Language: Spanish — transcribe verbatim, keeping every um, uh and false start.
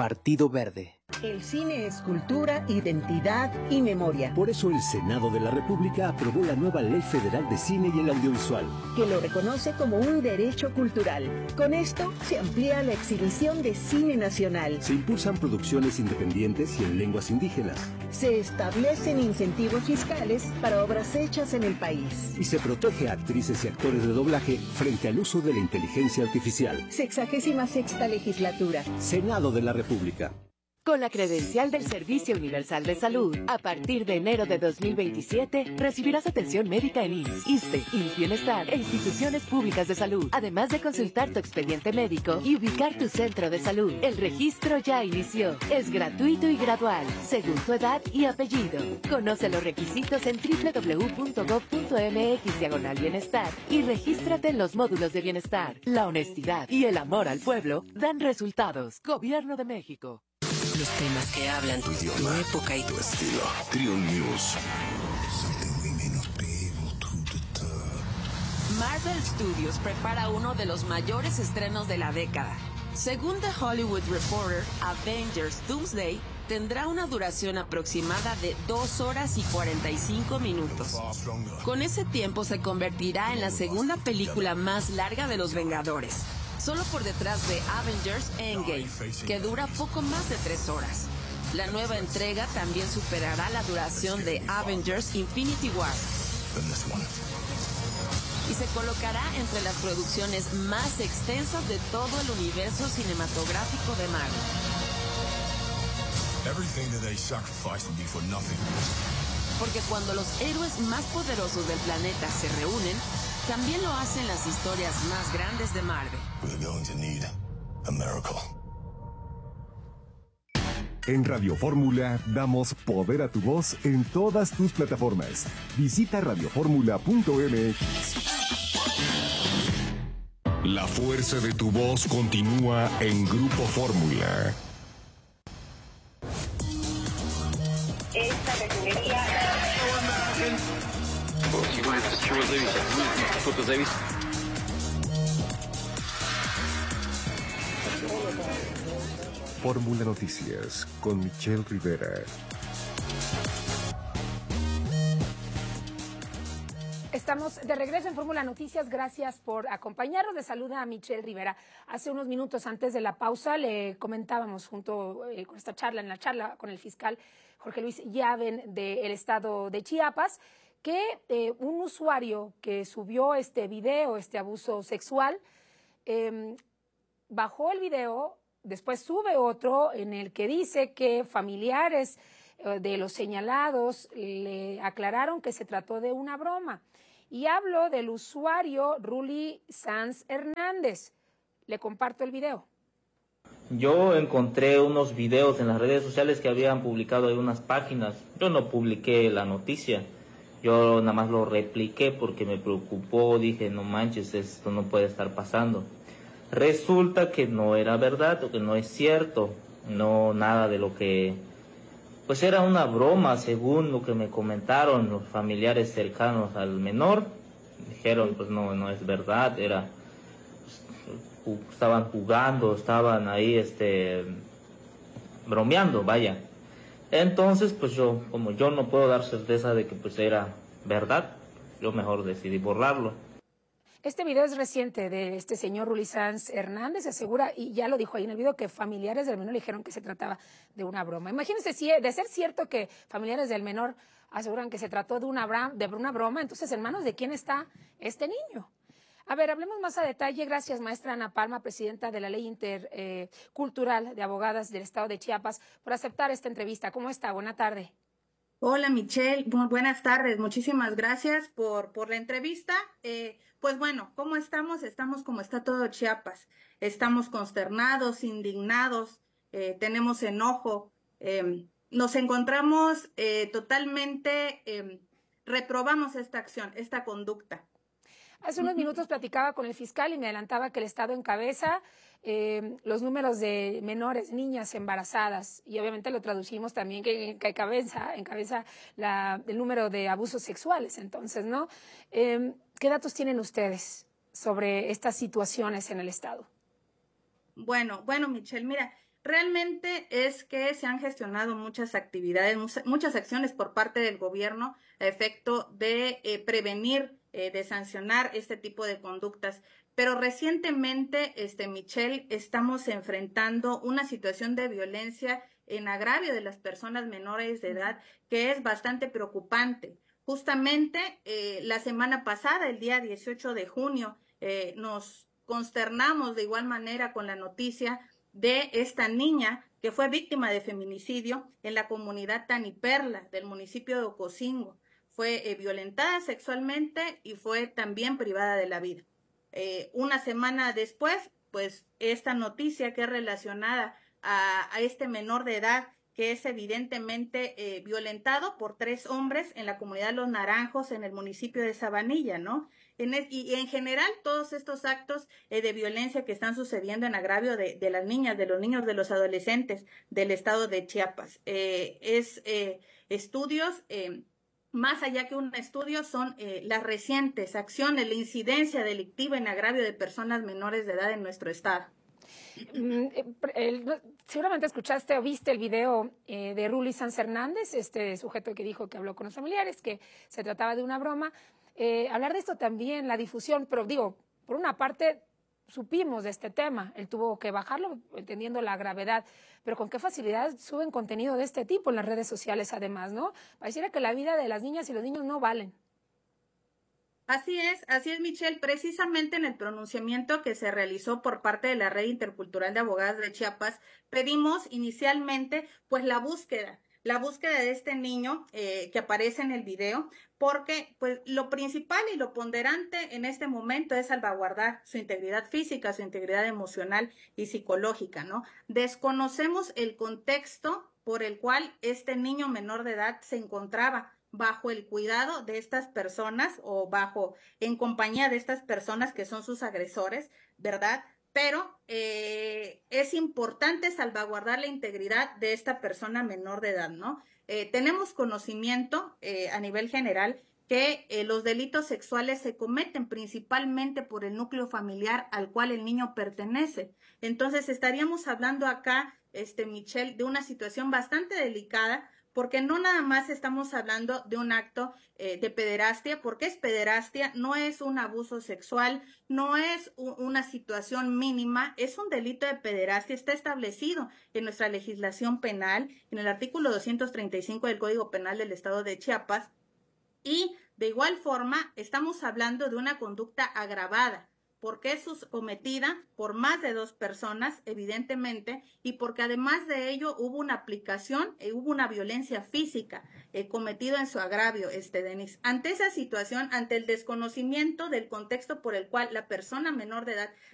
Partido Verde. El cine es cultura, identidad y memoria. Por eso el Senado de la República aprobó la nueva Ley Federal de Cine y el Audiovisual, que lo reconoce como un derecho cultural. Con esto se amplía la exhibición de cine nacional. Se impulsan producciones independientes y en lenguas indígenas. Se establecen incentivos fiscales para obras hechas en el país. Y se protege a actrices y actores de doblaje frente al uso de la inteligencia artificial. Sexagésima sexta legislatura. Senado de la República. Con la credencial del Servicio Universal de Salud, a partir de enero de dos mil veintisiete, recibirás atención médica en I M S S, ISSSTE, I M S S Bienestar e instituciones públicas de salud, además de consultar tu expediente médico y ubicar tu centro de salud. El registro ya inició. Es gratuito y gradual, según tu edad y apellido. Conoce los requisitos en doble u doble u doble u punto gob punto eme equis diagonal bienestar y regístrate en los módulos de bienestar. La honestidad y el amor al pueblo dan resultados. Gobierno de México. Los temas que hablan tu idioma, tu época y tu estilo. Trio News. Marvel Studios prepara uno de los mayores estrenos de la década. Según The Hollywood Reporter, Avengers Doomsday tendrá una duración aproximada de dos horas y cuarenta y cinco minutos. Con ese tiempo se convertirá en la segunda película más larga de los Vengadores, solo por detrás de Avengers Endgame, que dura poco más de tres horas. La nueva entrega también superará la duración de Avengers Infinity War y se colocará entre las producciones más extensas de todo el universo cinematográfico de Marvel. Porque cuando los héroes más poderosos del planeta se reúnen, también lo hacen las historias más grandes de Marvel. En Radio Fórmula damos poder a tu voz en todas tus plataformas. Visita radio fórmula punto eme equis. La fuerza de tu voz continúa en Grupo Fórmula. Esta refinería... Fórmula Noticias con Michelle Rivera. Estamos de regreso en Fórmula Noticias. Gracias por acompañarnos. Le saluda a Michelle Rivera. Hace unos minutos antes de la pausa le comentábamos junto eh, con esta charla, en la charla con el fiscal Jorge Luis Llaven del estado de Chiapas, que eh, un usuario que subió este video, este abuso sexual, eh, bajó el video, después sube otro en el que dice que familiares eh, de los señalados le aclararon que se trató de una broma. Y hablo del usuario Ruli Sanz Hernández. Le comparto el video. Yo encontré unos videos en las redes sociales que habían publicado en unas páginas. Yo no publiqué la noticia. Yo nada más lo repliqué porque me preocupó. Dije, no manches, esto no puede estar pasando. Resulta que no era verdad o que no es cierto. No, nada de lo que... Pues era una broma, según lo que me comentaron los familiares cercanos al menor. Dijeron, pues no, no es verdad, era... Pues, estaban jugando, estaban ahí, este... bromeando, vaya. Entonces, pues yo, como yo no puedo dar certeza de que pues era verdad, yo mejor decidí borrarlo. Este video es reciente de este señor Ruli Sanz Hernández, asegura, y ya lo dijo ahí en el video, que familiares del menor le dijeron que se trataba de una broma. Imagínense, si de ser cierto que familiares del menor aseguran que se trató de una, de una broma, entonces ¿en manos de quién está este niño? A ver, hablemos más a detalle. Gracias, maestra Ana Palma, presidenta de la Ley Intercultural eh, de Abogadas del Estado de Chiapas, por aceptar esta entrevista. ¿Cómo está? Buena tarde. Hola, Michelle. Muy buenas tardes. Muchísimas gracias por, por la entrevista. Eh, pues bueno, ¿cómo estamos? Estamos como está todo Chiapas. Estamos consternados, indignados, eh, tenemos enojo. Eh, nos encontramos eh, totalmente, eh, reprobamos esta acción, esta conducta. Hace unos minutos platicaba con el fiscal y me adelantaba que el Estado encabeza eh, los números de menores, niñas embarazadas, y obviamente lo traducimos también que, que encabeza, encabeza la, el número de abusos sexuales. Entonces, ¿no? Eh, ¿Qué datos tienen ustedes sobre estas situaciones en el Estado? Bueno, bueno, Michelle, mira, realmente es que se han gestionado muchas actividades, muchas acciones por parte del gobierno a efecto de eh, prevenir, eh, de sancionar este tipo de conductas. Pero recientemente, este, Michelle, estamos enfrentando una situación de violencia en agravio de las personas menores de edad que es bastante preocupante. Justamente eh, la semana pasada, el día dieciocho de junio, eh, nos consternamos de igual manera con la noticia de esta niña que fue víctima de feminicidio en la comunidad Taniperla del municipio de Ocosingo. Fue eh, violentada sexualmente y fue también privada de la vida. Eh, una semana después, pues esta noticia que es relacionada a, a este menor de edad que es evidentemente eh, violentado por tres hombres en la comunidad Los Naranjos, en el municipio de Sabanilla, ¿no? En el, y, y en general todos estos actos eh, de violencia que están sucediendo en agravio de, de las niñas, de los niños, de los adolescentes del estado de Chiapas. Eh, es eh, estudios... Eh, Más allá que un estudio, son eh, las recientes acciones, la incidencia delictiva en agravio de personas menores de edad en nuestro estado. Mm, el, seguramente escuchaste o viste el video eh, de Ruli Sanz Hernández, este sujeto que dijo que habló con los familiares, que se trataba de una broma. Eh, hablar de esto también, la difusión, pero digo, por una parte supimos de este tema, él tuvo que bajarlo entendiendo la gravedad, pero con qué facilidad suben contenido de este tipo en las redes sociales además, ¿no? Pareciera que la vida de las niñas y los niños no valen. Así es, así es, Michelle. Precisamente en el pronunciamiento que se realizó por parte de la Red Intercultural de Abogadas de Chiapas, pedimos inicialmente pues la búsqueda, la búsqueda de este niño eh, que aparece en el video, porque pues lo principal y lo ponderante en este momento es salvaguardar su integridad física, su integridad emocional y psicológica, ¿no? Desconocemos el contexto por el cual este niño menor de edad se encontraba bajo el cuidado de estas personas o bajo, en compañía de estas personas que son sus agresores, ¿verdad? Pero eh, es importante salvaguardar la integridad de esta persona menor de edad, ¿no? Eh, tenemos conocimiento eh, a nivel general que eh, los delitos sexuales se cometen principalmente por el núcleo familiar al cual el niño pertenece. Entonces estaríamos hablando acá, este, Michelle, de una situación bastante delicada, porque no nada más estamos hablando de un acto eh, de pederastia, porque es pederastia, no es un abuso sexual, no es u- una situación mínima, es un delito de pederastia, está establecido en nuestra legislación penal, en el artículo doscientos treinta y cinco del Código Penal del Estado de Chiapas, y de igual forma estamos hablando de una conducta agravada, porque es cometida por más de dos personas, evidentemente, y porque además de ello hubo una aplicación, eh, hubo una violencia física eh, cometida en su agravio, este Denis. Ante esa situación, ante el desconocimiento del contexto por el cual la persona menor de edad